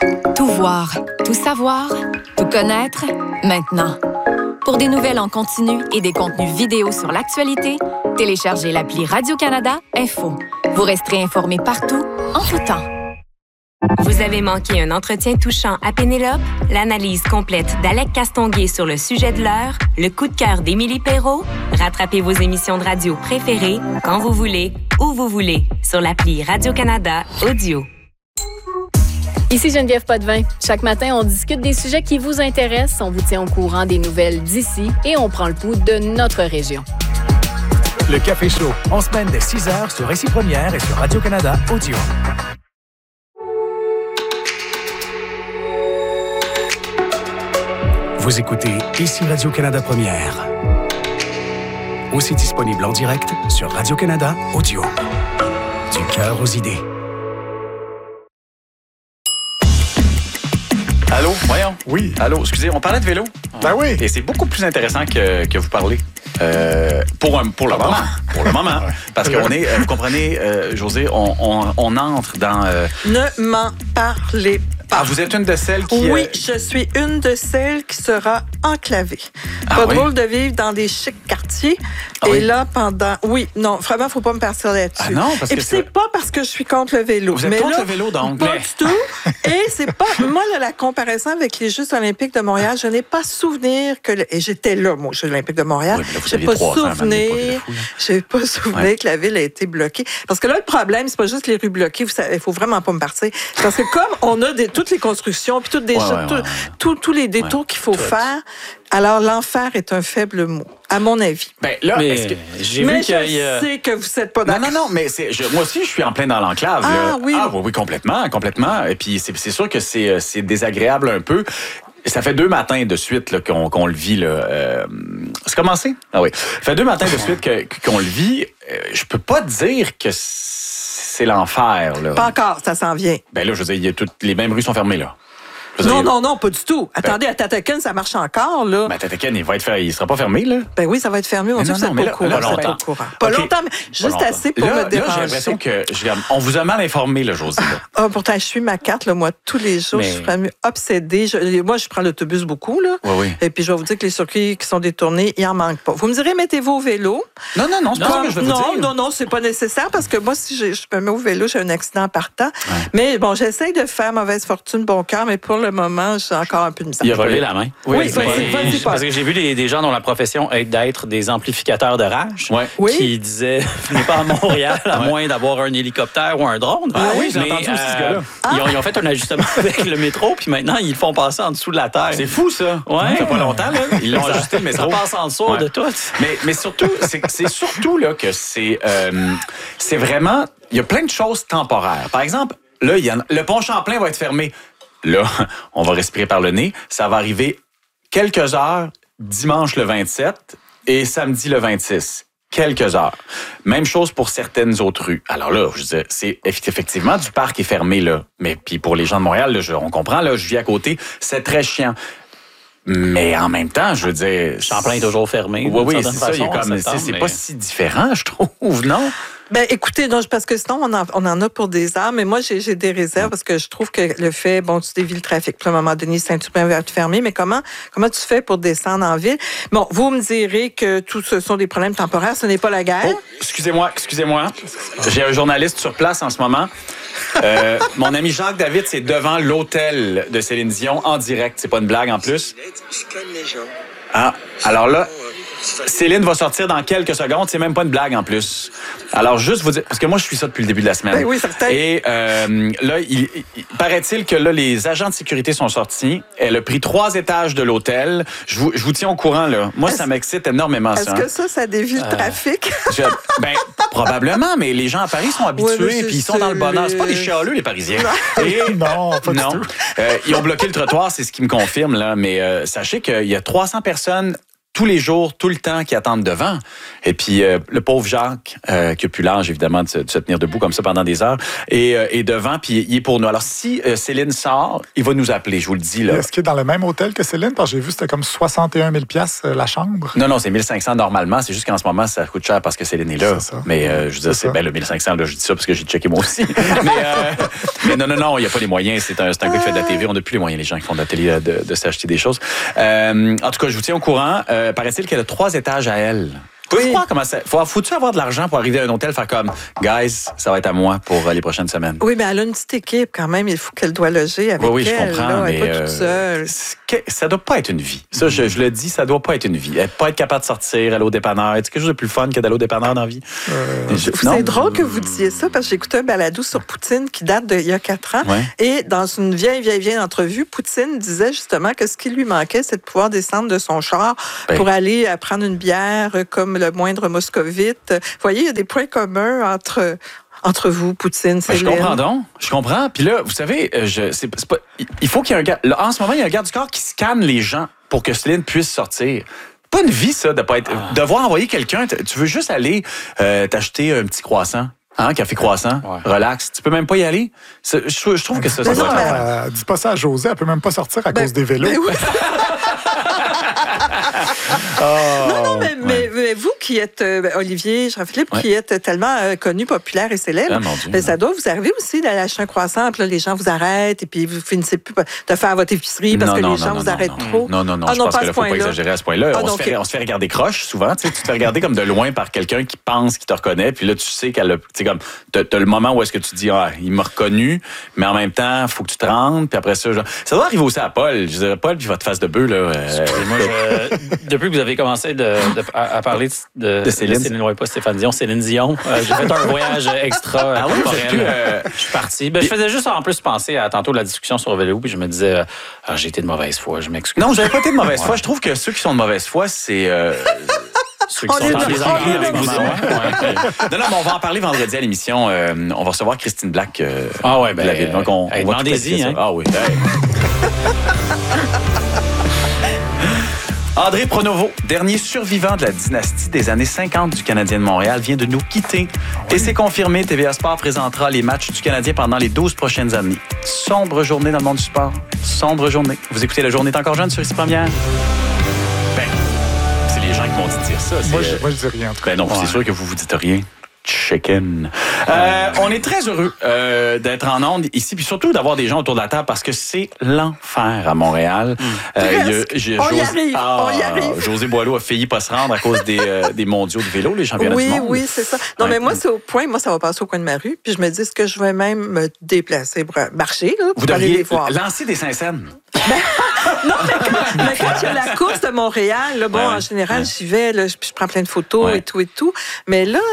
Tout voir, tout savoir, tout connaître, maintenant. Pour des nouvelles en continu et des contenus vidéo sur l'actualité, téléchargez l'appli Radio-Canada Info. Vous resterez informé partout, en tout temps. Vous avez manqué un entretien touchant à Pénélope? L'analyse complète d'Alec Castonguay sur le sujet de l'heure? Le coup de cœur d'Émilie Perrault? Rattrapez vos émissions de radio préférées quand vous voulez, où vous voulez, sur l'appli Radio-Canada Audio. Ici Geneviève Potvin. Chaque matin, on discute des sujets qui vous intéressent, on vous tient au courant des nouvelles d'ici et on prend le pouls de notre région. Le Café Chaud, en semaine dès 6h sur Récit Première et sur Radio-Canada Audio. Vous écoutez Ici Radio-Canada Première. Aussi disponible en direct sur Radio-Canada Audio. Du cœur aux idées. Allô, voyons. Oui. Allô, excusez, on parlait de vélo. Ben oui. Et c'est beaucoup plus intéressant que vous parlez. Pour le moment. Pour le moment. Parce qu'on est, vous comprenez, José, on entre dans... Ne m'en parlez pas. Ah, vous êtes une de celles qui... Oui, je suis une de celles qui sera enclavée. Ah, pas oui? drôle de vivre dans des chics quartiers. Ah, et oui? là, pendant... Oui, non, vraiment, faut pas me partir là-dessus. Ah non, parce et que puis c'est pas parce que je suis contre le vélo. Vous êtes contre le vélo, donc. Pas du tout. Et c'est pas... Moi, là, la comparaison avec les Jeux olympiques de Montréal, je n'ai pas souvenir que... Et j'étais là, moi, aux Jeux olympiques de Montréal. Oui, mais là, vous j'ai aviez pas 3 ans, souvenir... J'ai pas souvenir que la ville a été bloquée. Parce que là, le problème, c'est pas juste les rues bloquées. Il faut vraiment pas me partir. Parce que comme on a toutes les constructions, puis toutes tous les détours qu'il faut faire, alors l'enfer est un faible mot, à mon avis. Ben là, mais est-ce que... j'ai Mais vu qu'il y je sais que vous n'êtes pas d'accord. Non, mais moi aussi, je suis en plein dans l'enclave. Ah, là. oui. Ah, oui, complètement. Et puis, c'est sûr que c'est désagréable un peu. Ça fait 2 matins de suite là, qu'on le vit. Là. C'est commencé? Ah oui. Ça fait 2 matins de suite qu'on le vit. Je peux pas dire que c'est l'enfer. Là. Pas encore, ça s'en vient. Ben là, je veux dire, les mêmes rues sont fermées, là. Non, pas du tout. Attendez, à Tataken, ça marche encore, là. Ben, Tataken, il sera pas fermé, là. Ben oui, ça va être fermé. On dit que vous êtes pas au courant. Pas Okay. longtemps, mais juste assez pour me déranger. Là, j'ai l'impression on vous a mal informé, là, José. Ah, pourtant, je suis ma carte, là, moi, tous les jours. Je suis vraiment obsédée. Moi, je prends l'autobus beaucoup, là. Oui. Et puis, je vais vous dire que les circuits qui sont détournés, il en manque pas. Vous me direz, mettez-vous au vélo. Non, c'est pas ça que je veux vous dire. Non, c'est pas nécessaire parce que moi, si je me mets au vélo, j'ai un accident en partant. Ouais. Mais bon, j'essaye de faire mauvaise fortune, bon cœur, mais pour le moment, j'ai encore un peu de misère. Il a relevé la main. Oui, parce que j'ai vu des gens dont la profession est d'être des amplificateurs de rage qui disaient venez pas à Montréal à moins d'avoir un hélicoptère ou un drone. Ah oui, j'ai entendu aussi ce gars-là. Ils ont fait un ajustement avec le métro, puis maintenant, ils le font passer en dessous de la terre. C'est fou, ça. Ouais. Ça fait pas longtemps, là. Ils l'ont ajusté, le métro. Ça passe en dessous de tout. Mais surtout, c'est surtout là, que c'est vraiment... Il y a plein de choses temporaires. Par exemple, là, le pont Champlain va être fermé. Là, on va respirer par le nez. Ça va arriver quelques heures dimanche le 27 et samedi le 26. Quelques heures. Même chose pour certaines autres rues. Alors là, je disais, c'est effectivement du parc est fermé, là. Mais puis pour les gens de Montréal, là, on comprend, là, je vis à côté, c'est très chiant. Mais en même temps, je veux dire... Champlain est toujours fermé. Oui, c'est ça. C'est pas si différent, je trouve, non? Ben, écoutez, non, parce que sinon, on en a pour des heures, mais moi, j'ai des réserves parce que je trouve que le fait, bon, tu dévis le trafic. Puis à un moment donné, Saint-Hubert va être fermé, mais comment tu fais pour descendre en ville? Bon, vous me direz que tout ce sont des problèmes temporaires, ce n'est pas la guerre. Oh, excusez-moi. J'ai un journaliste sur place en ce moment. Mon ami Jacques David, c'est devant l'hôtel de Céline Dion en direct. C'est pas une blague en plus. Ah, alors là, Céline va sortir dans quelques secondes. C'est même pas une blague en plus. Alors, juste vous dire, parce que moi, je suis ça depuis le début de la semaine. Ben oui, certain. Et là, il paraît-il que là, les agents de sécurité sont sortis. Elle a pris 3 étages de l'hôtel. Je vous tiens au courant, là. Moi, ça m'excite énormément, ça. Est-ce que ça dévie le trafic? Ben, probablement, mais les gens à Paris sont habitués, puis ils sont dans le bonheur. C'est pas des chialeux, les Parisiens. Non, pas du tout. Ils ont bloqué le trottoir, c'est ce qui me confirme, là. Mais sachez qu'il y a 300 personnes tous les jours, tout le temps, qui attendent devant. Et puis, le pauvre Jacques, qui a plus l'âge, évidemment, de se tenir debout comme ça pendant des heures, est devant, puis il est pour nous. Alors, si Céline sort, il va nous appeler, je vous le dis. Là. Est-ce qu'il est dans le même hôtel que Céline? Parce que j'ai vu, c'était comme 61 000 $ la chambre. Non, c'est 1 500 normalement. C'est juste qu'en ce moment, ça coûte cher parce que Céline est là. Mais je veux dire, c'est bien le 1 500. Là, je dis ça parce que j'ai checké moi aussi. mais non, il n'y a pas les moyens. C'est un gars qui fait de la TV. On n'a plus les moyens, les gens qui font de la télé, de s'acheter des choses. En tout cas, je vous tiens au courant. Paraît-il qu'elle a 3 étages à elle. Oui. Comment ça? Faut-tu avoir de l'argent pour arriver à un hôtel, faire comme, guys, ça va être à moi pour les prochaines semaines? Oui, mais elle a une petite équipe quand même. Il faut qu'elle doit loger avec elle. Oui, je comprends. Elle n'est pas toute seule. Ça doit pas être une vie. Ça, je le dis, ça doit pas être une vie. Pas être capable de sortir, aller au dépanneur. C'est quelque chose de plus fun que d'aller au dépanneur dans la vie. C'est drôle que vous disiez ça parce que j'ai écouté un balado sur Poutine qui date d'il y a 4 ans. Ouais. Et dans une vieille entrevue, Poutine disait justement que ce qui lui manquait, c'est de pouvoir descendre de son char pour aller prendre une bière comme le moindre moscovite. Vous voyez, il y a des points communs entre vous, Poutine, Céline. Je comprends. Puis là, vous savez, il faut qu'il y ait un gars... Là, en ce moment, il y a un garde du corps qui scanne les gens pour que Céline puisse sortir. Pas une vie, ça, de pas être... Devoir envoyer quelqu'un... Tu veux juste aller t'acheter un petit croissant. Café croissant, relax. Tu peux même pas y aller. Je trouve que ça doit être... Dis pas ça à José, elle peut même pas sortir à cause des vélos. Oui. Non, mais vous qui êtes, Olivier, Jean-Philippe, qui êtes tellement connu, populaire et célèbre, ça doit vous arriver aussi d'aller acheter un croissant, puis là, les gens vous arrêtent, et puis vous finissez plus de faire votre épicerie parce que les gens vous arrêtent trop. Non, je pense que là, faut pas exagérer à ce point-là. On se fait regarder croche, souvent. Tu te fais regarder comme de loin par quelqu'un qui pense qu'il te reconnaît, puis là, tu sais qu'elle a... Tu sais, comme, t'as le moment où est-ce que tu dis, il m'a reconnu, mais en même temps, il faut que tu te rendes, puis après ça, ça doit arriver aussi à Paul. Je dirais, Paul, puis votre face de bœuf, là. Moi, depuis que vous avez commencé à parler de Céline, pas Stéphane Dion, Céline Dion, j'ai fait un voyage extra corporel. Je suis parti. Je faisais juste en plus penser à tantôt la discussion sur le vélo, puis je me disais, j'ai été de mauvaise foi, je m'excuse. Non, j'avais pas été de mauvaise foi. Je trouve que ceux qui sont de mauvaise foi, c'est... Ceux qui sont en désaccord avec vous. Non, mais on va en parler vendredi à l'émission. On va recevoir Christine Black de la ville. Donc, on va demandez-y. Ah oui. André Pronovo, dernier survivant de la dynastie des années 50 du Canadien de Montréal, vient de nous quitter. Et c'est confirmé, TVA Sport présentera les matchs du Canadien pendant les 12 prochaines années. Sombre journée dans le monde du sport. Sombre journée. Vous écoutez La Journée est encore jeune sur Ici Première? C'est les gens qui m'ont dit dire ça. Moi, je dis rien. En tout cas. Non, c'est sûr que vous vous dites rien. Chicken. On est très heureux d'être en ondes ici, puis surtout d'avoir des gens autour de la table parce que c'est l'enfer à Montréal. On y arrive. José Boileau a failli pas se rendre à cause des mondiaux de vélo, les championnats du monde. Oui, c'est ça. Non, mais moi, c'est au point. Moi, ça va passer au coin de ma rue, puis je me dis, est-ce que je vais même me déplacer pour marcher, là, pour aller les voir? Lancer des Saint-Saëns. Non, mais quand il y a la course de Montréal, là, en général, j'y vais, là, je prends plein de photos et tout. Mais là,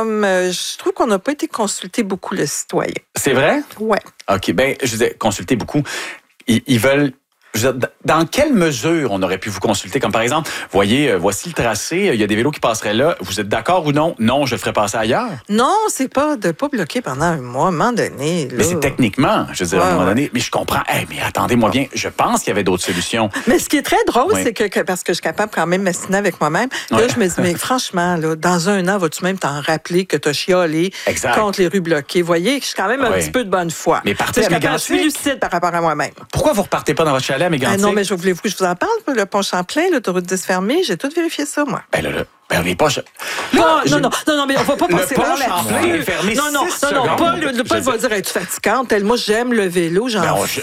je trouve qu'on n'a pas été consulté beaucoup, le citoyen. C'est vrai? Oui. OK, je disais, consulter beaucoup. Ils veulent... Dans quelle mesure on aurait pu vous consulter? Comme par exemple, voyez, voici le tracé, il y a des vélos qui passeraient là. Vous êtes d'accord ou non? Non, je le ferais passer ailleurs. Non, c'est pas de pas bloquer pendant un mois, à un moment donné. Là. Mais c'est techniquement, je veux dire, à un moment donné. Mais je comprends. Mais attendez-moi bien, je pense qu'il y avait d'autres solutions. Mais ce qui est très drôle, c'est que parce que je suis capable quand même de m'assiner avec moi-même, là, je me dis, mais franchement, là, dans un an, vas-tu même t'en rappeler que t'as chialé contre les rues bloquées? Vous voyez, je suis quand même un petit peu de bonne foi. Mais partez à Mégantic. Je suis lucide par rapport à moi-même. Pourquoi vous repartez pas dans votre chalet à Mégantic? Non, mais voulez-vous que je vous en parle? Le pont Champlain, l'autoroute 10 fermée, j'ai tout vérifié ça, moi. Mais pas... Non, mais on va pas passer par là. Le pont fermé. Non, Paul va dire, es-tu fatigante? Moi, j'aime le vélo, j'aime aussi,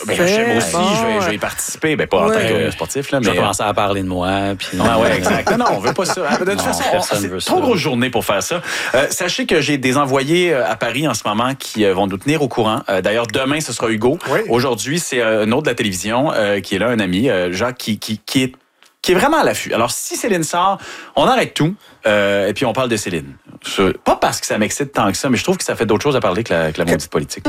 je vais y participer. Pas en tant que sportif, là, mais... Je vais commencer à parler de moi. Exact. Non, on veut pas ça. De toute façon, c'est trop grosse journée pour faire ça. Sachez que j'ai des envoyés à Paris en ce moment qui vont nous tenir au courant. D'ailleurs, demain, ce sera Hugo. Oui. Aujourd'hui, c'est un autre de la télévision qui est là, un ami, Jacques, qui est vraiment à l'affût. Alors, si Céline sort, on arrête tout et puis on parle de Céline. Pas parce que ça m'excite tant que ça, mais je trouve que ça fait d'autres choses à parler que la maudite politique.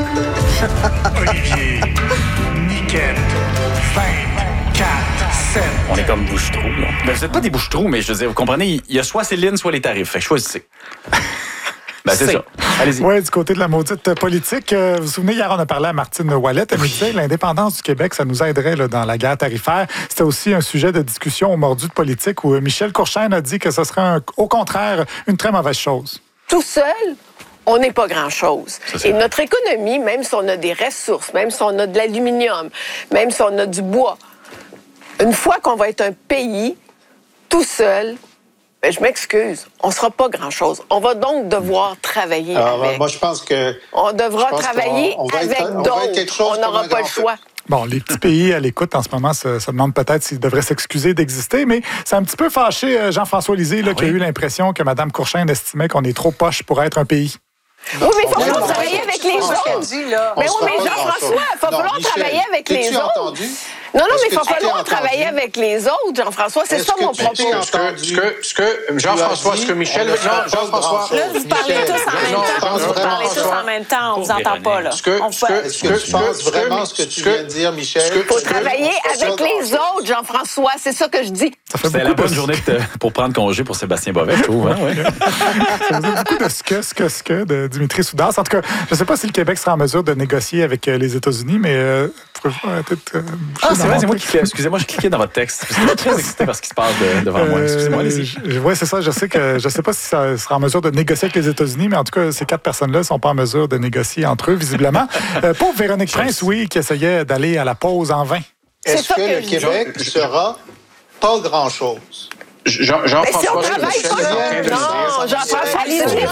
Olivier, Niquette, 20, 4, 7. On est comme bouche-trou, là. Vous n'êtes pas des bouche-trous, mais je veux dire, vous comprenez, il y a soit Céline, soit les tarifs. Fait que choisissez. Ben, c'est ça. Allez-y. Oui, du côté de la maudite politique, vous vous souvenez, hier, on a parlé à Martine Ouellet. Elle nous disait que l'indépendance du Québec, ça nous aiderait là, dans la guerre tarifaire. C'était aussi un sujet de discussion au mordu de politique où Michel Courchaine a dit que ce serait, au contraire, une très mauvaise chose. Tout seul, on n'est pas grand-chose. Et notre économie, même si on a des ressources, même si on a de l'aluminium, même si on a du bois, une fois qu'on va être un pays tout seul, ben, je m'excuse, on ne sera pas grand-chose. On va donc devoir travailler avec. Moi, je pense que... On devra travailler avec d'autres. On n'aura pas le choix. Bon, les petits pays à l'écoute en ce moment se demandent peut-être s'ils devraient s'excuser d'exister, mais c'est un petit peu fâché Jean-François Lisée qui a eu l'impression que Mme Courchaine estimait qu'on est trop poche pour être un pays. Oui, mais il va falloir travailler avec les autres. Mais oui, mais Jean-François, il va falloir travailler avec les autres. Non, mais il va falloir travailler avec les autres, Jean-François. C'est ça mon propos. Jean-François, est-ce que Michel... Jean-François... Là, vous parlez tous en même temps. On vous entend pas, là. Est-ce que tu penses vraiment ce que tu viens de dire, Michel? Il faut travailler avec les autres, Jean-François. C'est ça que je dis. C'était la bonne journée pour prendre congé pour Sébastien Bovet, je trouve. Ça faisait beaucoup de ce que de Dimitri Soudas. En tout cas, je ne sais pas si le Québec sera en mesure de négocier avec les États-Unis, mais pouvez-vous peut-être... c'est vrai, c'est moi qui cliquais. Excusez-moi, je cliquais dans votre texte. Je suis très excité par ce qui se passe devant moi. Excusez-moi, allez-y. Oui, c'est ça. Je sais pas si ça sera en mesure de négocier avec les États-Unis, mais en tout cas, ces 4 personnes-là ne sont pas en mesure de négocier entre eux, visiblement. Pauvre Véronique Prince, oui, qui essayait d'aller à la pause en vain. Est-ce que le Québec sera pas grand-chose? Jean-François, Jean-François,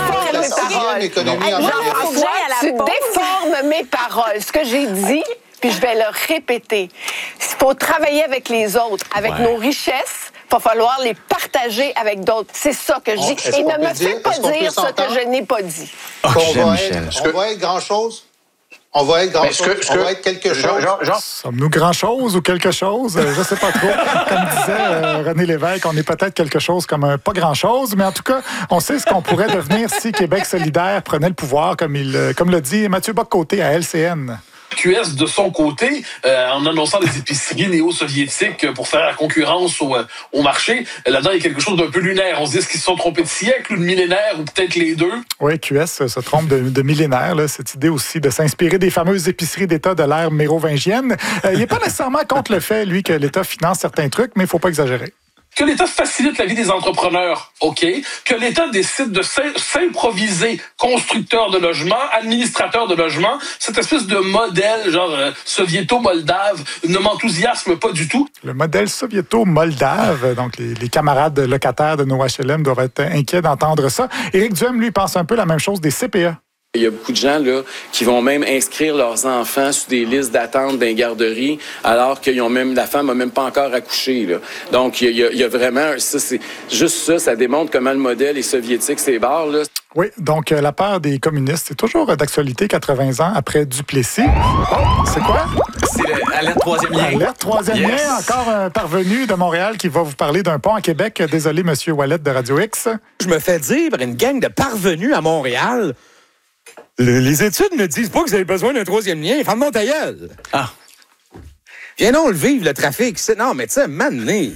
tu déformes mes paroles. Ce que j'ai dit, puis je vais le répéter. Il faut travailler avec les autres, avec nos richesses. Il va falloir les partager avec d'autres. C'est ça que je dis. Et ne me fais pas dire ce que je n'ai pas dit. On va être grand-chose? On va être grand-chose? On va être quelque chose? Sommes-nous grand-chose ou quelque chose? Je ne sais pas trop. Comme disait René Lévesque, on est peut-être quelque chose comme un pas grand-chose, mais en tout cas, on sait ce qu'on pourrait devenir si Québec solidaire prenait le pouvoir, comme le dit Mathieu Bock-Côté à LCN. QS, de son côté, en annonçant des épiceries néo-soviétiques pour faire la concurrence au marché, là-dedans, il y a quelque chose d'un peu lunaire. On se dit, est-ce qu'ils se sont trompés de siècle ou de millénaire, ou peut-être les deux? Oui, QS se trompe de millénaire. Là. Cette idée aussi de s'inspirer des fameuses épiceries d'État de l'ère mérovingienne. Il n'est pas nécessairement contre le fait, lui, que l'État finance certains trucs, mais il ne faut pas exagérer. Que l'État facilite la vie des entrepreneurs, OK. Que l'État décide de s'improviser constructeur de logements, administrateur de logements, cette espèce de modèle genre soviéto-moldave ne m'enthousiasme pas du tout. Le modèle soviéto-moldave, donc les camarades locataires de nos HLM doivent être inquiets d'entendre ça. Éric Duhem, lui, pense un peu la même chose des CPE. Il y a beaucoup de gens là qui vont même inscrire leurs enfants sur des listes d'attente d'un garderie alors qu'ils ont même la femme n'a même pas encore accouché là. Donc il y a vraiment ça, c'est juste ça démontre comment le modèle est soviétique ces bars là. Oui, donc la peur des communistes, c'est toujours d'actualité 80 ans après Duplessis. Oh, c'est quoi? C'est l'alerte troisième lien. L'alerte troisième lien, encore un parvenu de Montréal qui va vous parler d'un pont à Québec. Désolé, Monsieur Ouellet de Radio X. Je me fais dire par une gang de parvenus à Montréal. Les études ne disent pas que vous avez besoin d'un troisième lien. Ferme-moi ta gueule. Ah. Viens donc le vivre, le trafic. Non, mais tu sais, mané.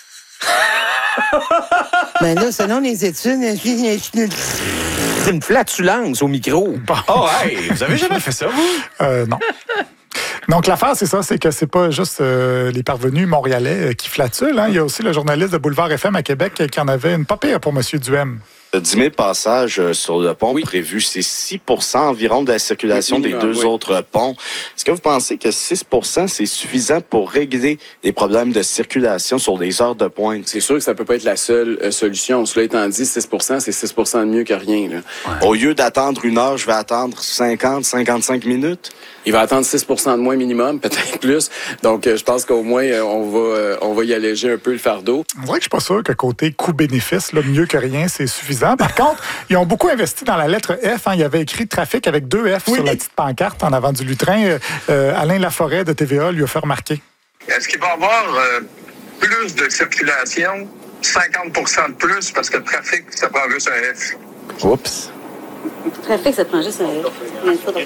Mais là, selon les études, c'est une flatulence au micro. Oh, hey, vous avez jamais fait ça, vous? Non. Donc, l'affaire, c'est ça, c'est que c'est pas juste les parvenus montréalais qui flatulent. Hein. Il y a aussi le journaliste de Boulevard FM à Québec qui en avait une pas pire pour M. Duhem. 10 000 passages sur le pont prévu, c'est 6 % environ de la circulation des deux autres ponts. Est-ce que vous pensez que 6 % c'est suffisant pour régler les problèmes de circulation sur les heures de pointe? C'est sûr que ça peut pas être la seule solution. Cela étant dit, 6 % c'est 6 % de mieux que rien. Là. Ouais. Au lieu d'attendre 1 heure, je vais attendre 55 minutes? Il va attendre 6 % de moins minimum, peut-être plus. Donc, je pense qu'au moins, on va y alléger un peu le fardeau. On dirait que je suis pas sûr que côté coût-bénéfice, là, mieux que rien, c'est suffisant. Par contre, ils ont beaucoup investi dans la lettre F. Hein. Il y avait écrit trafic avec 2 F sur la petite pancarte en avant du lutrin. Alain Laforêt de TVA lui a fait remarquer. Est-ce qu'il va y avoir plus de circulation, 50 % de plus, parce que le trafic, ça prend juste un F? Oups. Le trafic, ça prend juste une fois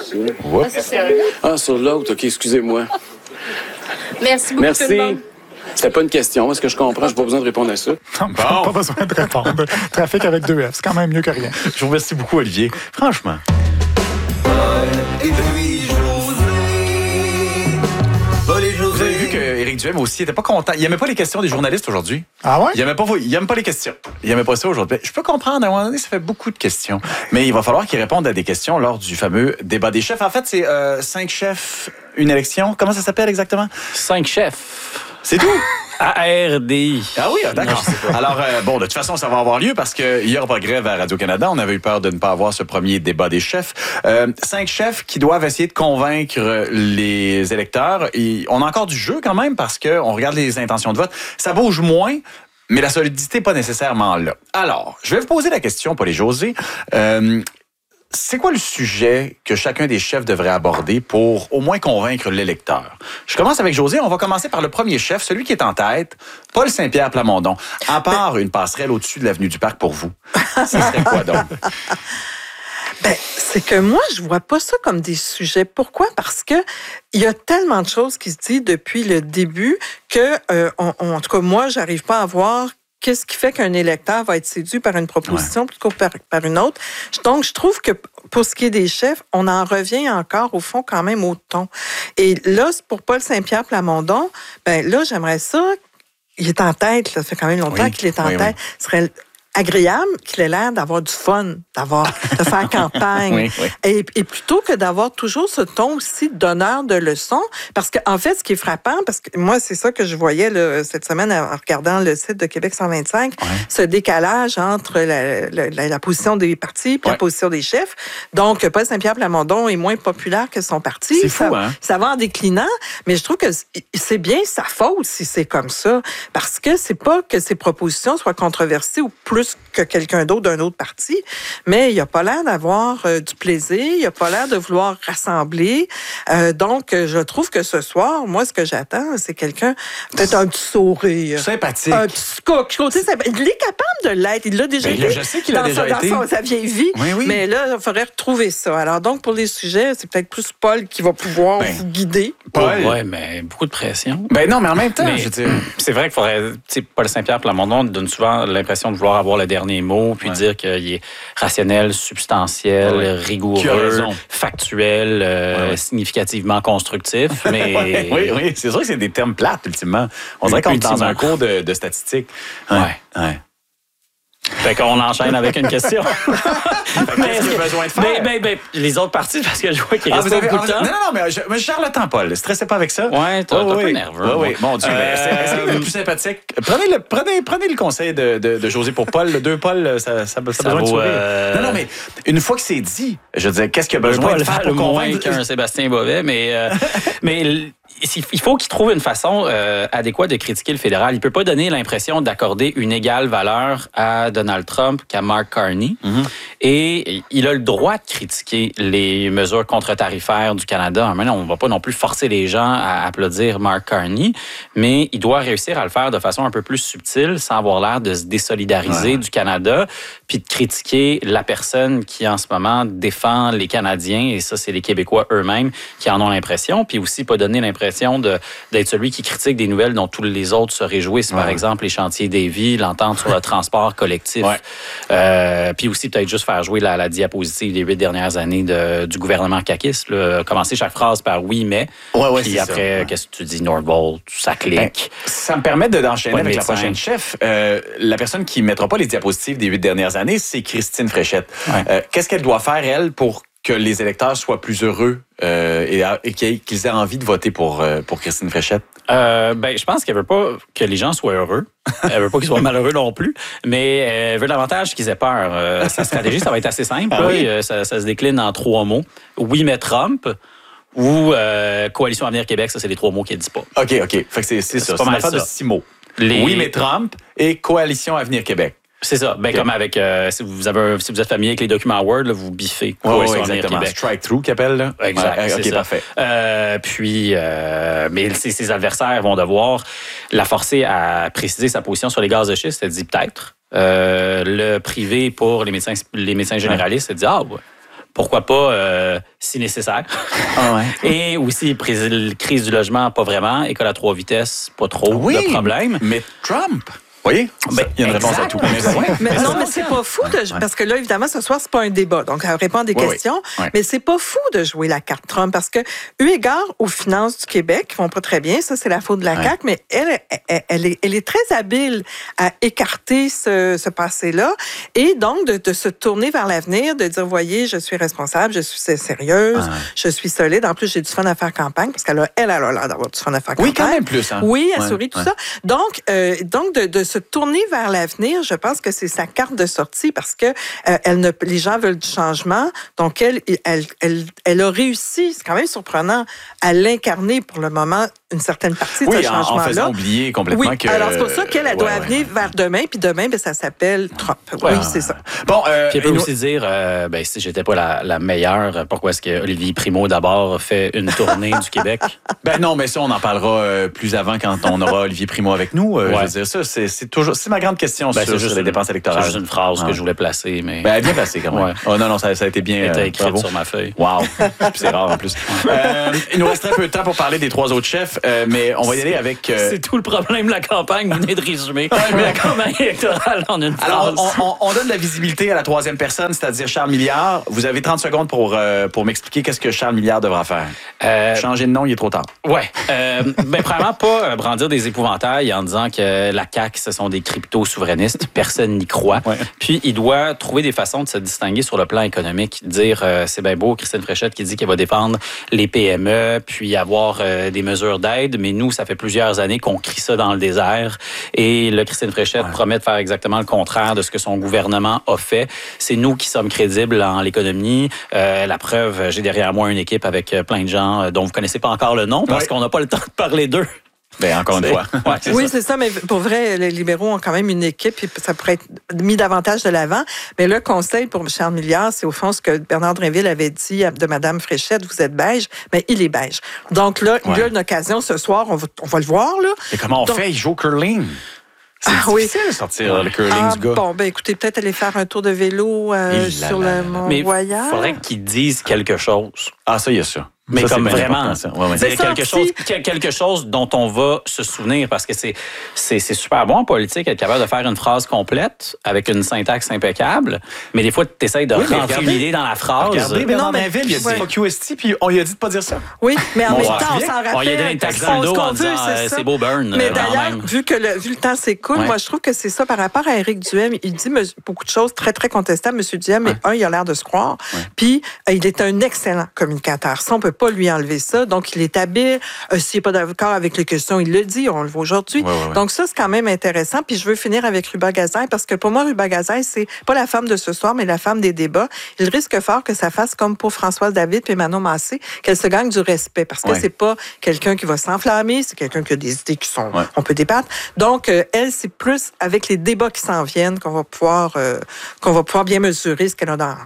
d'orthographe. Ah, sur l'autre, OK, excusez-moi. Merci beaucoup, tout le monde. C'était pas une question, est-ce que je comprends? J'ai pas besoin de répondre à ça. Non, pas besoin de répondre. Trafic avec 2 F, c'est quand même mieux que rien. Je vous remercie beaucoup, Olivier. Franchement. Vous avez vu qu'Éric Duhem aussi n'était pas content. Il n'aimait pas les questions des journalistes aujourd'hui. Ah ouais? Il n'aime pas les questions. Il n'aimait pas ça aujourd'hui. Je peux comprendre, à un moment donné, ça fait beaucoup de questions. Mais il va falloir qu'il réponde à des questions lors du fameux débat des chefs. En fait, c'est 5 chefs, une élection. Comment ça s'appelle exactement? 5 chefs. C'est tout? ARDI. Ah oui, d'accord. Alors, bon, de toute façon, ça va avoir lieu parce qu'il n'y aura pas grève à Radio-Canada. On avait eu peur de ne pas avoir ce premier débat des chefs. 5 chefs qui doivent essayer de convaincre les électeurs. Et on a encore du jeu quand même parce qu'on regarde les intentions de vote. Ça bouge moins, mais la solidité n'est pas nécessairement là. Alors, je vais vous poser la question, Paul et José. C'est quoi le sujet que chacun des chefs devrait aborder pour au moins convaincre l'électeur? Je commence avec José. On va commencer par le premier chef, celui qui est en tête, Paul Saint-Pierre Plamondon. À part une passerelle au-dessus de l'avenue du Parc pour vous, ça serait quoi donc? C'est que moi, je vois pas ça comme des sujets. Pourquoi? Parce que il y a tellement de choses qui se disent depuis le début que, en tout cas, moi, j'arrive pas à voir qu'est-ce qui fait qu'un électeur va être séduit par une proposition plutôt que par une autre. Donc, je trouve que pour ce qui est des chefs, on en revient encore, au fond, quand même au ton. Et là, pour Paul Saint-Pierre Plamondon, là, j'aimerais ça. Il est en tête, là, ça fait quand même longtemps qu'il est en tête. Ce serait agréable qu'il ait l'air d'avoir du fun, de faire campagne. Et plutôt que d'avoir toujours ce ton aussi de donneur de leçons, parce qu'en fait, ce qui est frappant, parce que moi, c'est ça que je voyais là, cette semaine en regardant le site de Québec 125, ce décalage entre la position des partis et la position des chefs. Donc, Paul Saint-Pierre Plamondon est moins populaire que son parti. C'est fou, ça va en déclinant, mais je trouve que c'est bien sa faute si c'est comme ça, parce que c'est pas que ses propositions soient controversées ou plus que quelqu'un d'autre d'un autre parti, mais il n'a pas l'air d'avoir du plaisir, il n'a pas l'air de vouloir rassembler. Donc, je trouve que ce soir, moi, ce que j'attends, c'est quelqu'un, peut-être un petit sourire. Sympathique. Un petit côté sympathique. Il est capable de l'être. Il l'a déjà été. Je sais qu'il a déjà été. Dans sa vieille vie. Oui. Mais là, il faudrait retrouver ça. Alors, donc, pour les sujets, c'est peut-être plus Paul qui va pouvoir vous guider. Paul. Oui, mais beaucoup de pression. Non, mais en même temps, je veux dire... C'est vrai qu'il faudrait... Paul Saint-Pierre Plamondon donne souvent l'impression de vouloir avoir le dernier mot, puis dire qu'il est rationnel, substantiel, rigoureux, factuel, significativement constructif. Mais... oui, c'est sûr que c'est des termes plates, ultimement. On dirait qu'on est dans un cours de statistiques. Ouais. Fait qu'on enchaîne avec une question. Qu'est-ce qu'il y a besoin de faire? Les autres parties, parce que je vois qu'il reste beaucoup de temps. Non, mais je gère le temps, Paul. Stressez pas avec ça. Ouais, t'es un peu nerveux. Oui, mon Dieu. C'est le plus sympathique. Prenez le conseil de José pour Paul. Le 2 Paul, ça a besoin de sourire. Non, mais une fois que c'est dit, je veux dire, qu'est-ce qu'il y a besoin de faire pour convaincre qu'un Sébastien Bovet, mais il faut qu'il trouve une façon adéquate de critiquer le fédéral. Il peut pas donner l'impression d'accorder une égale valeur à Donald Trump qu'à Mark Carney. Et il a le droit de critiquer les mesures contre-tarifaires du Canada. Maintenant, on ne va pas non plus forcer les gens à applaudir Mark Carney, mais il doit réussir à le faire de façon un peu plus subtile, sans avoir l'air de se désolidariser du Canada, puis de critiquer la personne qui, en ce moment, défend les Canadiens. Et ça, c'est les Québécois eux-mêmes qui en ont l'impression. Puis aussi, pas donner l'impression d'être celui qui critique des nouvelles dont tous les autres se réjouissent. Par exemple, les chantiers Davy, l'entente sur le transport collectif. Puis aussi, peut-être juste faire jouer la diapositive des 8 dernières années du gouvernement caquiste. Commencer chaque phrase par « oui, mais ». Puis après, qu'est-ce que tu dis? Norvolt, ça clique. Ça me permet d'enchaîner avec la prochaine chef. La personne qui ne mettra pas les diapositives des 8 dernières années, c'est Christine Fréchette. Qu'est-ce qu'elle doit faire, elle, pour que les électeurs soient plus heureux et qu'ils aient envie de voter pour Christine Fréchette? Je pense qu'elle veut pas que les gens soient heureux. Elle veut pas qu'ils soient malheureux non plus, mais elle veut davantage qu'ils aient peur. Sa stratégie, ça va être assez simple. Ça se décline en 3 mots. Oui, mais Trump. Ou Coalition Avenir Québec, ça, c'est les 3 mots qu'elle ne dit pas. OK. Fait que c'est ça. C'est une affaire de 6 mots. Oui, mais Trump et Coalition Avenir Québec. C'est ça. Comme avec, si vous êtes familier avec les documents Word, là, vous biffez. Exactement. Strike-through qu'ils appellent, là. Exact. OK, parfait. Mais ses adversaires vont devoir la forcer à préciser sa position sur les gaz de schiste. Elle dit peut-être. Le privé pour les médecins généralistes, elle dit pourquoi pas si nécessaire. Et aussi, crise du logement, pas vraiment. École à 3 vitesses, pas trop de problème. Mais Trump... Oui, il y a une réponse à tout. Mais c'est pas fou parce que là, évidemment, ce soir, c'est pas un débat. Donc, elle répond à des questions. Oui. Mais c'est pas fou de jouer la carte Trump parce que, eu égard aux finances du Québec, qui vont pas très bien, ça, c'est la faute de la CAQ, mais elle est très habile à écarter ce passé-là et donc de se tourner vers l'avenir, de dire, voyez, je suis responsable, je suis sérieuse, je suis solide. En plus, j'ai du fun à faire campagne parce qu'elle a l'air d'avoir du fun à faire campagne. Oui, quand même plus. Hein? Oui, elle sourit, tout ça. Donc, de se tourner vers l'avenir, je pense que c'est sa carte de sortie parce que les gens veulent du changement. Donc, elle a réussi, c'est quand même surprenant, à l'incarner pour le moment une certaine partie de ce changement-là. En faisant oublier complètement que... alors c'est pour ça qu'elle doit venir vers demain, puis demain, ça s'appelle Trump. Oui, c'est ça. Bon, puis elle peut aussi dire, si j'étais pas la meilleure, pourquoi est-ce que Olivier Primo, d'abord, fait une tournée du Québec? Non, mais ça, on en parlera plus avant quand on aura Olivier Primo avec nous. Je veux dire, ça, c'est ma grande question sur les dépenses électorales. C'est juste une phrase que je voulais placer, mais... bien placée, quand même. Ouais. Non, ça a été bien... Elle était écrite sur ma feuille. Wow! C'est rare, en plus. Il nous reste très peu de temps pour parler des 3 autres chefs, mais on va y aller avec... C'est tout le problème de la campagne, vous venez de résumer. Mais la campagne électorale en une phrase. Alors, on donne de la visibilité à la 3e personne, c'est-à-dire Charles Milliard. Vous avez 30 secondes pour m'expliquer qu'est-ce que Charles Milliard devra faire. Changer de nom, il est trop tard. Ouais. Premièrement, pas brandir des épouvantails en disant que la CAQ, ce sont des crypto-souverainistes. Personne n'y croit. Ouais. Puis, il doit trouver des façons de se distinguer sur le plan économique. Dire, c'est bien beau, Christine Fréchette qui dit qu'elle va défendre les PME, puis avoir des mesures d'aide, mais nous, ça fait plusieurs années qu'on crie ça dans le désert. Et là, Christine Fréchette promet de faire exactement le contraire de ce que son gouvernement a fait. C'est nous qui sommes crédibles en l'économie. La preuve, j'ai derrière moi une équipe avec plein de gens dont vous connaissez pas encore le nom parce qu'on n'a pas le temps de parler d'eux. Encore une fois. C'est ça, mais pour vrai, les libéraux ont quand même une équipe, puis ça pourrait être mis davantage de l'avant. Mais le conseil pour Charles Milliard, c'est au fond ce que Bernard Drinville avait dit de Mme Fréchette, vous êtes beige, mais il est beige. Donc là, il y a une occasion ce soir, on va le voir. Là. Et comment on fait? Il joue au curling. C'est difficile de sortir le curling du gars. Bon, écoutez, peut-être aller faire un tour de vélo sur le Mont-Royal. Mais il faudrait qu'ils disent quelque chose. Ah, ça, il y a ça. Mais ça, comme vraiment, c'est quelque chose dont on va se souvenir parce que c'est super bon en politique être capable de faire une phrase complète avec une syntaxe impeccable, mais des fois, tu essaies de rentrer une idée dans la phrase. Regardez, Bernard Drinville, il a dit fuck UST, puis on lui a dit de pas dire ça. Oui, mais en même temps, on s'en rappelle. On lui a donné une taxe dans le dos en disant c'est beau burn. Mais d'ailleurs, vu le temps s'écoule, moi, je trouve que c'est ça par rapport à Éric Duhem. Il dit beaucoup de choses très, très contestables, M. Duhem, mais il a l'air de se croire. Puis, il est un excellent communicateur. Ça, on peut pas lui enlever ça. Donc, il est habile. S'il n'est pas d'accord avec les questions, il le dit. On le voit aujourd'hui. Donc, ça, c'est quand même intéressant. Puis, je veux finir avec Ruba Gazaille parce que pour moi, Ruba Gazaille, c'est pas la femme de ce soir, mais la femme des débats. Il risque fort que ça fasse comme pour Françoise David et Manon Massé, qu'elle se gagne du respect parce que c'est pas quelqu'un qui va s'enflammer, c'est quelqu'un qui a des idées qui sont... On peut débattre. Donc, elle, c'est plus avec les débats qui s'en viennent qu'on va pouvoir bien mesurer ce qu'elle a dans...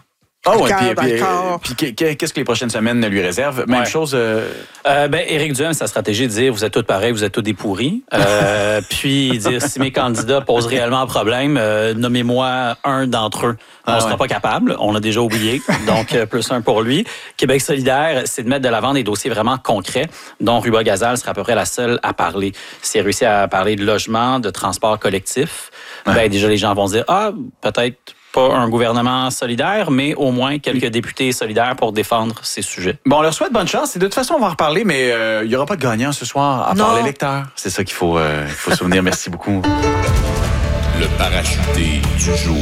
Puis qu'est-ce que les prochaines semaines lui réservent? Même chose... Éric Duhem, sa stratégie de dire vous êtes tous pareils, vous êtes tous des pourris. Puis dire si mes candidats posent réellement un problème, nommez-moi un d'entre eux. On ne sera pas capable, on a déjà oublié. Donc, +1 pour lui. Québec solidaire, c'est de mettre de l'avant des dossiers vraiment concrets, dont Ruba Gazaille sera à peu près la seule à parler. Si elle réussit à parler de logement, de transport collectif, déjà les gens vont se dire peut-être pas un gouvernement solidaire, mais au moins quelques députés solidaires pour défendre ces sujets. Bon, on leur souhaite bonne chance. Et de toute façon, on va en reparler, mais il n'y aura pas de gagnant ce soir, à part l'électeur. C'est ça qu'il faut souvenir. Merci beaucoup. Le parachuté du jour.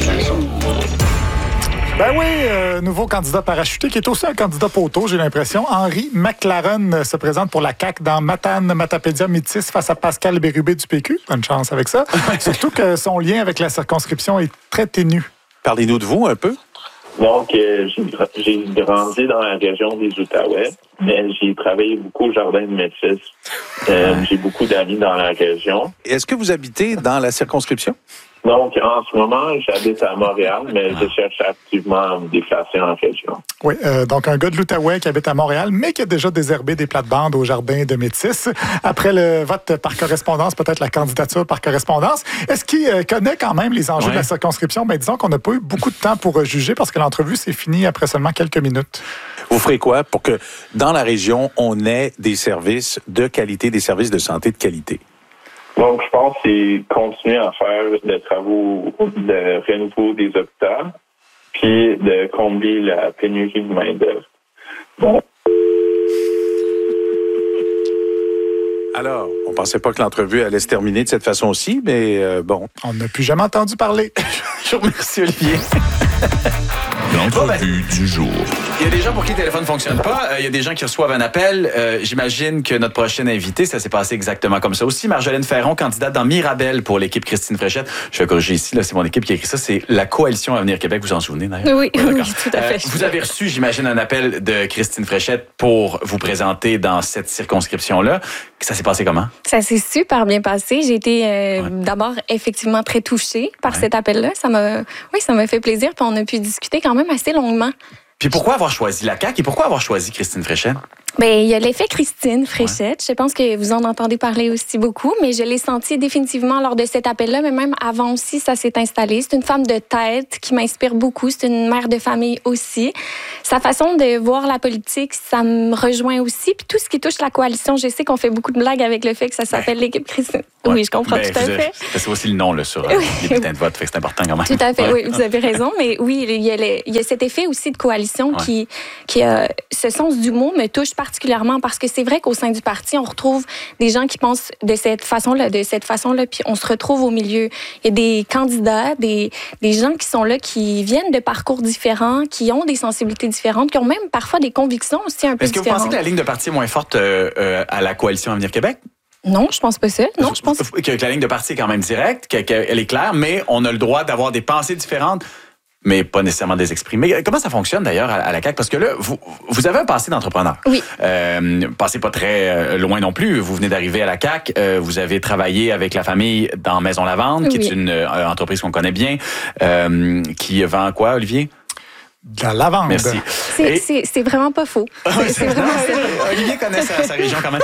Nouveau candidat parachuté qui est aussi un candidat poteau, j'ai l'impression. Henri McLaren se présente pour la CAQ dans Matane-Matapédia Métis face à Pascal Bérubé du PQ. Bonne chance avec ça. Surtout que son lien avec la circonscription est très ténu. Parlez-nous de vous un peu. Donc, j'ai grandi dans la région des Outaouais, mais j'ai travaillé beaucoup au Jardin de Métis. J'ai beaucoup d'amis dans la région. Est-ce que vous habitez dans la circonscription? Donc, en ce moment, j'habite à Montréal, mais je cherche activement à me déplacer en région. Oui, donc un gars de l'Outaouais qui habite à Montréal, mais qui a déjà désherbé des plates-bandes au jardin de Métis. Après le vote par correspondance, peut-être la candidature par correspondance, est-ce qu'il connaît quand même les enjeux de la circonscription? Ben, disons qu'on n'a pas eu beaucoup de temps pour juger parce que l'entrevue s'est finie après seulement quelques minutes. Vous ferez quoi pour que dans la région, on ait des services de qualité, des services de santé de qualité? Donc, je pense que c'est continuer à faire des travaux de renouveau des hôpitaux, puis de combler la pénurie de main-d'œuvre. Bon. Alors, on pensait pas que l'entrevue allait se terminer de cette façon aussi, mais bon. On n'a plus jamais entendu parler. Je vous remercie, Olivier. L'entrevue du jour. Il y a des gens pour qui le téléphone ne fonctionne pas. Il y a des gens qui reçoivent un appel. J'imagine que notre prochaine invitée, ça s'est passé exactement comme ça aussi. Marjolaine Ferron, candidate dans Mirabel pour l'équipe Christine Fréchette. Je vais corriger ici, là, c'est mon équipe qui a écrit ça. C'est la Coalition Avenir Québec. Vous en souvenez, d'ailleurs? Oui, oui, tout à fait. Vous avez reçu, j'imagine, un appel de Christine Fréchette pour vous présenter dans cette circonscription-là. Ça s'est passé comment? Ça s'est super bien passé. J'ai été d'abord effectivement très touchée par cet appel-là. Ça m'a fait plaisir. Puis on a pu discuter quand même assez longuement. Puis pourquoi avoir choisi la CAQ et pourquoi avoir choisi Christine Fréchette? Bien, il y a l'effet Christine Fréchette. Je pense que vous en entendez parler aussi beaucoup, mais je l'ai senti définitivement lors de cet appel-là, mais même avant aussi, ça s'est installé. C'est une femme de tête qui m'inspire beaucoup. C'est une mère de famille aussi. Sa façon de voir la politique, ça me rejoint aussi. Puis tout ce qui touche la coalition, je sais qu'on fait beaucoup de blagues avec le fait que ça s'appelle l'équipe Christine. Oui, je comprends tout à fait. C'est aussi le nom là, sur les bulletins de vote, fait que c'est important quand même. Tout à fait, oui, vous avez raison. Mais oui, il y a cet effet aussi de coalition qui a ce sens d'humour me touche particulièrement parce que c'est vrai qu'au sein du parti, on retrouve des gens qui pensent de cette façon-là, puis on se retrouve au milieu. Il y a des candidats, des gens qui sont là, qui viennent de parcours différents, qui ont des sensibilités différentes, qui ont même parfois des convictions aussi un peu différentes. Est-ce que vous pensez que la ligne de parti est moins forte à la Coalition Avenir Québec? Non, je pense pas ça. Non, je pense que la ligne de parti est quand même directe, qu'elle est claire, mais on a le droit d'avoir des pensées différentes, mais pas nécessairement des exprimer. Comment ça fonctionne d'ailleurs à la CAQ? Parce que là, vous avez un passé d'entrepreneur. Oui. Passé pas très loin non plus. Vous venez d'arriver à la CAQ. Vous avez travaillé avec la famille dans Maison Lavande, qui est une entreprise qu'on connaît bien, qui vend quoi, Olivier? De la lavande. Merci. C'est vraiment pas faux. C'est vraiment ça. Olivier connaît sa région quand même.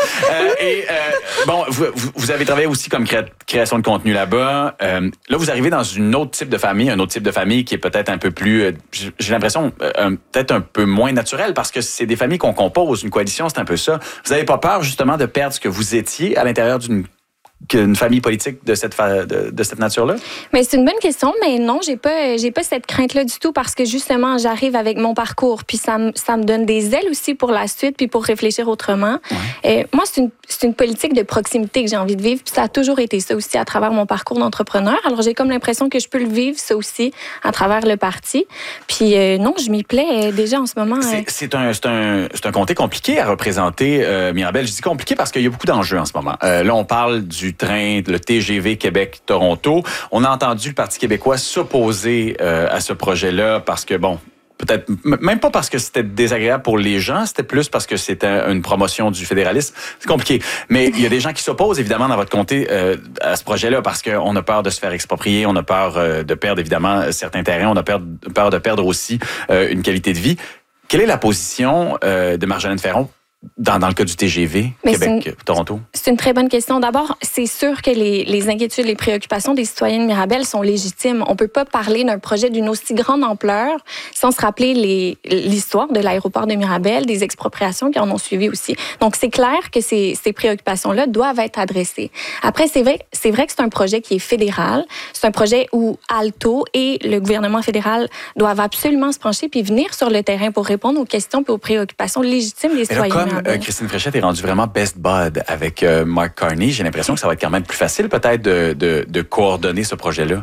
Bon, vous avez travaillé aussi comme création de contenu là-bas. Là, vous arrivez dans un autre type de famille qui est peut-être un peu plus, j'ai l'impression, peut-être un peu moins naturel parce que c'est des familles qu'on compose. Une coalition, c'est un peu ça. Vous n'avez pas peur justement de perdre ce que vous étiez à l'intérieur d'une famille politique de cette nature-là? Mais c'est une bonne question, mais non, j'ai pas cette crainte-là du tout parce que justement, j'arrive avec mon parcours, puis ça me donne des ailes aussi pour la suite, puis pour réfléchir autrement. Moi, c'est une politique de proximité que j'ai envie de vivre, puis ça a toujours été ça aussi à travers mon parcours d'entrepreneur. Alors, j'ai comme l'impression que je peux le vivre, ça aussi, à travers le parti. Puis non, je m'y plais déjà en ce moment. C'est un comté compliqué à représenter, Mirabel. Je dis compliqué parce qu'il y a beaucoup d'enjeux en ce moment. Là, on parle du train, le TGV Québec-Toronto. On a entendu le Parti québécois s'opposer à ce projet-là parce que, bon, peut-être même pas parce que c'était désagréable pour les gens, c'était plus parce que c'était une promotion du fédéralisme. C'est compliqué. Mais il y a des gens qui s'opposent, évidemment, dans votre comté à ce projet-là parce qu'on a peur de se faire exproprier, on a peur de perdre, évidemment, certains terrains, on a peur de perdre aussi une qualité de vie. Quelle est la position de Marjolaine Ferron dans le cas du TGV Québec-Toronto? C'est une très bonne question. D'abord, c'est sûr que les inquiétudes, les préoccupations des citoyens de Mirabel sont légitimes. On peut pas parler d'un projet d'une aussi grande ampleur sans se rappeler l'histoire de l'aéroport de Mirabel, des expropriations qui en ont suivi aussi. Donc, c'est clair que ces préoccupations-là doivent être adressées. Après, c'est vrai que c'est un projet qui est fédéral. C'est un projet où Alto et le gouvernement fédéral doivent absolument se pencher puis venir sur le terrain pour répondre aux questions et aux préoccupations légitimes des citoyens. Christine Fréchette est rendue vraiment best bud avec Mark Carney. J'ai l'impression que ça va être quand même plus facile peut-être de coordonner ce projet-là.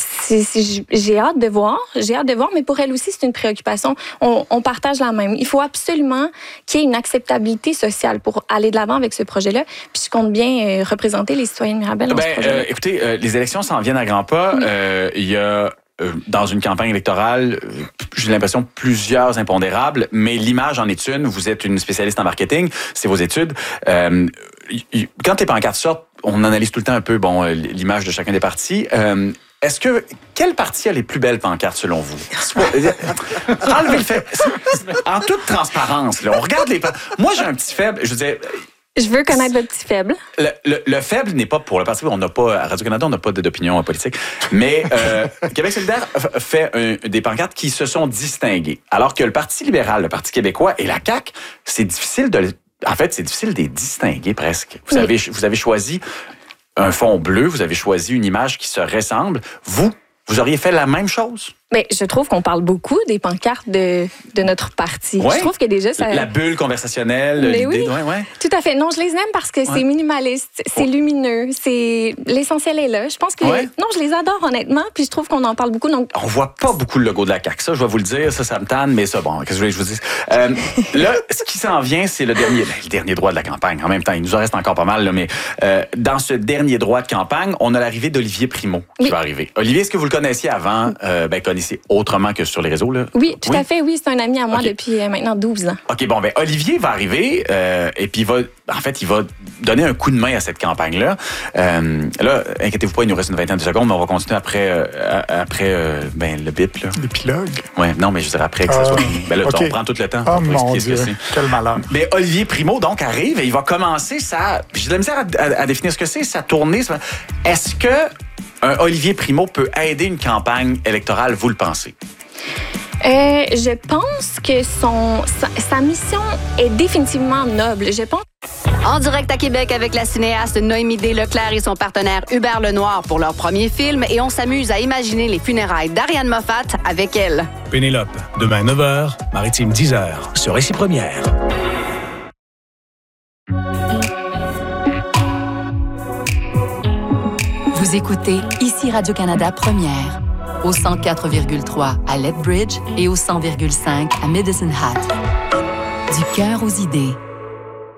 J'ai hâte de voir, mais pour elle aussi, c'est une préoccupation. On partage la même. Il faut absolument qu'il y ait une acceptabilité sociale pour aller de l'avant avec ce projet-là. Puis je compte bien représenter les citoyens de Mirabel dans ce projet-là. Écoutez, les élections s'en viennent à grands pas. Il y a dans une campagne électorale, j'ai l'impression plusieurs impondérables, mais l'image en est une. Vous êtes une spécialiste en marketing, c'est vos études. Quand les pancartes sortent, on analyse tout le temps un peu l'image de chacun des partis. Quel parti a les plus belles pancartes, selon vous? Enlevez le fait. En toute transparence, là, on regarde les pancartes. Moi, j'ai un petit faible. Je veux dire... Je veux connaître votre petit faible. Le faible n'est pas pour le parti. On n'a pas, à Radio-Canada, on n'a pas d'opinion politique. Mais Québec solidaire fait des pancartes qui se sont distinguées. Alors que le Parti libéral, le Parti québécois et la CAQ, c'est difficile de les distinguer presque. Vous avez choisi un fond bleu, vous avez choisi une image qui se ressemble. Vous auriez fait la même chose? Mais je trouve qu'on parle beaucoup des pancartes de notre parti. Ouais. Je trouve que déjà ça... La bulle conversationnelle, l'idée... Oui. Tout à fait. Non, je les aime parce que c'est minimaliste, c'est lumineux, l'essentiel est là. Je pense que... Non, je les adore honnêtement, puis je trouve qu'on en parle beaucoup. Donc... On voit pas beaucoup le logo de la CAQ, ça, je vais vous le dire, ça me tanne, mais ça, bon, qu'est-ce que je vous dise? Là, ce qui s'en vient, c'est le dernier droit de la campagne. En même temps, il nous en reste encore pas mal, là, mais dans ce dernier droit de campagne, on a l'arrivée d'Olivier Primo qui va arriver. Olivier, est-ce que vous le connaissiez avant? Connaissez autrement que sur les réseaux, là? Oui, tout à fait, oui. C'est un ami à moi depuis maintenant 12 ans. OK, bon, Olivier va arriver et puis il va donner un coup de main à cette campagne-là. Là, inquiétez-vous pas, il nous reste une vingtaine de secondes, mais on va continuer après le bip, là. L'épilogue? Oui, non, mais je veux dire après que ça soit... on prend tout le temps. Oh mon Dieu, quel malheur. Mais Olivier Primo, donc, arrive et il va commencer j'ai de la misère à définir ce que c'est, sa tournée. Est-ce que un Olivier Primo peut aider une campagne électorale, vous le pensez? Je pense que sa mission est définitivement noble. Je pense. En direct à Québec avec la cinéaste Noémie D. Leclerc et son partenaire Hubert Lenoir pour leur premier film et on s'amuse à imaginer les funérailles d'Ariane Moffat avec elle. Pénélope, demain 9h, Maritime 10h, sur Récit Première. Vous écoutez ici Radio-Canada Première, au 104,3 à Lethbridge et au 100,5 à Medicine Hat. Du cœur aux idées.